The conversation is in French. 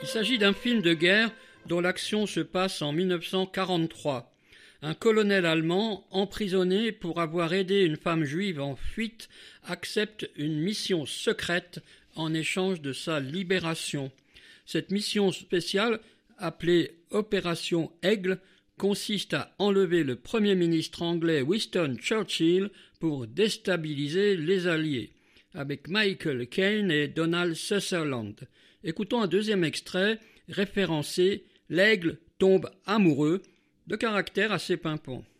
Il s'agit d'un film de guerre dont l'action se passe en 1943. Un colonel allemand, emprisonné pour avoir aidé une femme juive en fuite, accepte une mission secrète en échange de sa libération. Cette mission spéciale, appelée Opération Aigle, consiste à enlever le Premier ministre anglais Winston Churchill pour déstabiliser les Alliés, avec Michael Caine et Donald Sutherland. Écoutons un deuxième extrait référencé « L'aigle tombe amoureux », de caractère assez pimpant.